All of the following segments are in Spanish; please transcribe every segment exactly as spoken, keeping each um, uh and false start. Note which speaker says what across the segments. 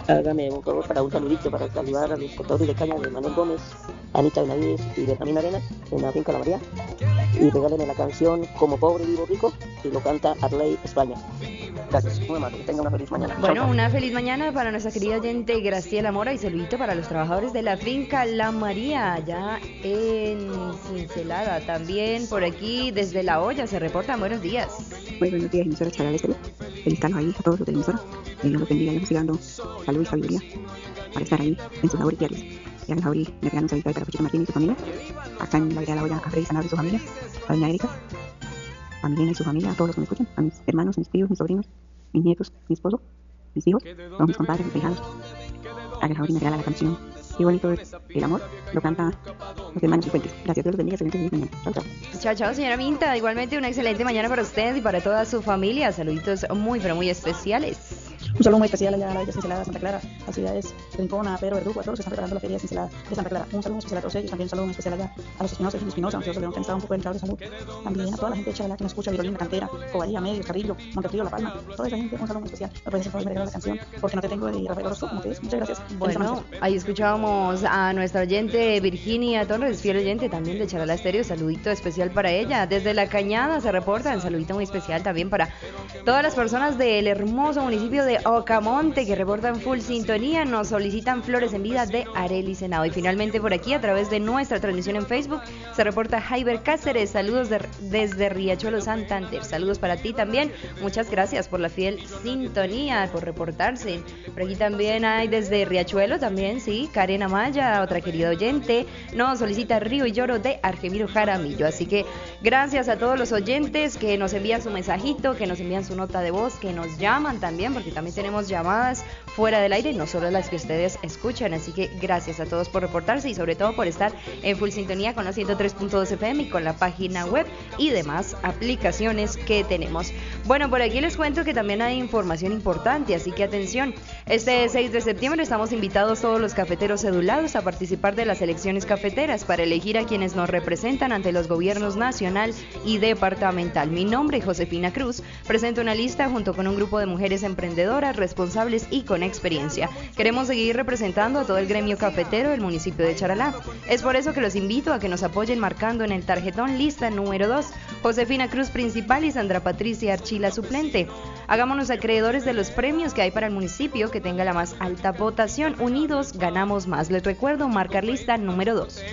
Speaker 1: Hágame un favor para un saludito, para saludar a los cortadores de caña de Manuel Gómez, Anita Benavides y Benjamín Arenas en la finca La María. Y regáleme la canción Como Pobre Vivo Rico y lo canta Arley España. Gracias, muy amable, que tenga una feliz mañana.
Speaker 2: Bueno,
Speaker 1: Chao, chao.
Speaker 2: una feliz mañana para nuestra querida oyente Graciela Mora y saludito para los trabajadores de la finca La María, allá en Cincelada. También por aquí desde La Hoya se reportan buenos días.
Speaker 3: Muy buenos días, emisora Charal Estéreo. Feliz tarde ahí a todos los de la emisora. Que Dios los bendiga y les siga dando salud y sabiduría para estar ahí en sus labores diarias. Y a los Jauri me regalan un saludito para Puchito Martín y su familia. Acá en la vereda de La Hoya, a Freddy Sanabria y su familia. A doña Erika, a Milena y su familia, a todos los que me escuchan, a mis hermanos, mis tíos, mis sobrinos, mis nietos, mi esposo, mis hijos, todos mis compadres, mis hijanos. A los Jauri me regala la canción Qué bonito es el amor, lo canta los hermanos Cifuentes. Gracias, Dios los bendiga, excelente mañana. Chao, chao.
Speaker 2: Chao, chao, señora Minta. Igualmente una excelente mañana para usted y para toda su familia. Saluditos muy, pero muy especiales.
Speaker 3: Un saludo muy especial allá a la Bella Cincelada, Santa Clara, las ciudades Rincón, Pedro, Verdugo, a todos que están preparando la feria de Cincelada de Santa Clara. Un saludo muy especial a todos ellos, también un saludo muy especial allá a los Espinosa y Espinosa, aunque León, que han estado un poco delicados de salud. También a toda la gente de Chavalá que nos escucha, Virolina, Cantera, Covaría, Medios, Carrillo, Montefrío, La Palma, toda esa gente, un saludo muy especial. Me puedes por favor regalar la canción Porque no te tengo de Rafael Orozco, como que es. Muchas gracias.
Speaker 2: Bueno, ahí escuchábamos a nuestra oyente Virginia Torres, fiel oyente también de Charalá Estéreo. Saludito especial para ella. Desde La Cañada se reportan, saludito muy especial también para todas las personas del hermoso municipio de Ocamonte que reportan full sintonía, nos solicitan flores en vida de Arely Senado. Y finalmente por aquí a través de nuestra transmisión en Facebook se reporta Jaiber Cáceres, saludos de, desde Riachuelo Santander, saludos para ti también, muchas gracias por la fiel sintonía, por reportarse. Por aquí también hay desde Riachuelo también, sí, Karen Amaya, otra querida oyente, nos solicita Río y Lloro de Argemiro Jaramillo, así que gracias a todos los oyentes que nos envían su mensajito, que nos envían su nota de voz, que nos llaman también, porque también tenemos llamadas fuera del aire, no solo las que ustedes escuchan, así que gracias a todos por reportarse y sobre todo por estar en full sintonía con la ciento tres punto dos F M y con la página web y demás aplicaciones que tenemos. Bueno, por aquí les cuento que también hay información importante, así que atención, este seis de septiembre estamos invitados todos los cafeteros cedulados a participar de las elecciones cafeteras para elegir a quienes nos representan ante los gobiernos nacional y departamental. Mi nombre es Josefina Cruz, presento una lista junto con un grupo de mujeres emprendedoras, responsables y con experiencia. Queremos seguir representando a todo el gremio cafetero del municipio de Charalá. Es por eso que los invito a que nos apoyen marcando en el tarjetón lista número dos, Josefina Cruz principal y Sandra Patricia Archila suplente. Hagámonos acreedores de los premios que hay para el municipio que tenga la más alta votación. Unidos ganamos más. Les recuerdo marcar lista número dos.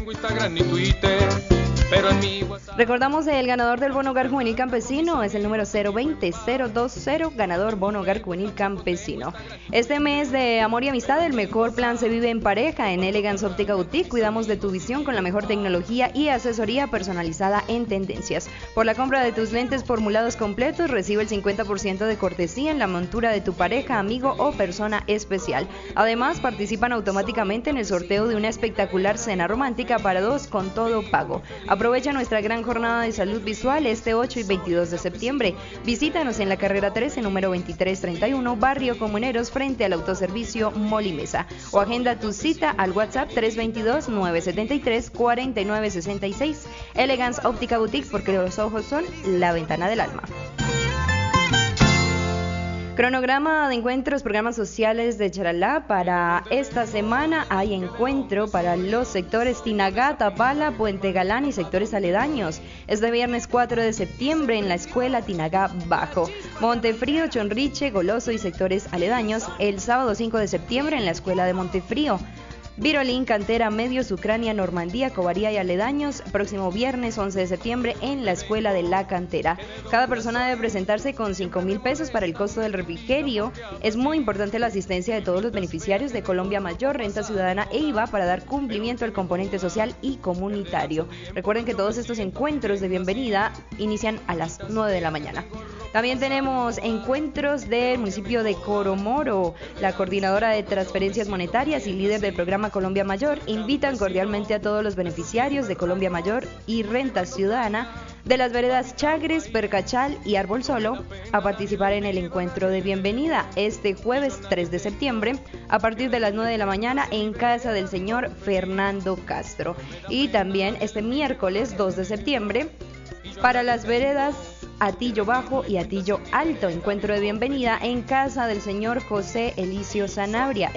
Speaker 2: Recordamos el ganador del bono hogar juvenil campesino es el número cero veinte cero veinte, ganador bono hogar juvenil campesino. Este mes de amor y amistad, el mejor plan se vive en pareja. En Elegance Óptica Boutique cuidamos de tu visión con la mejor tecnología y asesoría personalizada en tendencias. Por la compra de tus lentes formulados completos, recibe el cincuenta por ciento de cortesía en la montura de tu pareja, amigo o persona especial. Además, participan automáticamente en el sorteo de una espectacular cena romántica para dos con todo pago. Aprovecha nuestra gran jornada de salud visual este ocho y veintidós de septiembre. Visítanos en la carrera trece, número veintitrés treinta y uno, Barrio Comuneros, frente al autoservicio Molimesa. O agenda tu cita al WhatsApp tres dos dos, nueve siete tres, cuatro nueve seis seis. Elegance Óptica Boutique, porque los ojos son la ventana del alma. Cronograma de encuentros, programas sociales de Charalá. Para esta semana hay encuentro para los sectores Tinagá, Tapala, Puente Galán y sectores aledaños. Este viernes cuatro de septiembre en la escuela Tinagá Bajo. Montefrío, Chonriche, Goloso y sectores aledaños. El sábado cinco de septiembre en la escuela de Montefrío. Virolín, Cantera, Medios, Ucrania, Normandía, Covaría y aledaños. Próximo viernes once de septiembre en la escuela de La Cantera. Cada persona debe presentarse con cinco mil pesos para el costo del refrigerio. Es muy importante la asistencia de todos los beneficiarios de Colombia Mayor, Renta Ciudadana e I V A para dar cumplimiento al componente social y comunitario. Recuerden que todos estos encuentros de bienvenida inician a las nueve de la mañana. También tenemos encuentros del municipio de Coromoro. La coordinadora de transferencias monetarias y líder del programa Colombia Mayor invitan cordialmente a todos los beneficiarios de Colombia Mayor y Renta Ciudadana de las veredas Chagres, Percachal y Árbol Solo a participar en el encuentro de bienvenida este jueves tres de septiembre a partir de las nueve de la mañana en casa del señor Fernando Castro. Y también este miércoles dos de septiembre para las veredas Atillo Bajo y Atillo Alto, encuentro de bienvenida en casa del señor José Elicio Sanabria.